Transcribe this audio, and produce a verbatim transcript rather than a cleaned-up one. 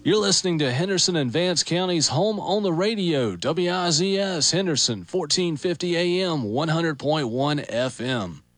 You're listening to Henderson and Vance County's home on the radio, W I Z S Henderson, fourteen fifty A M, one hundred point one F M.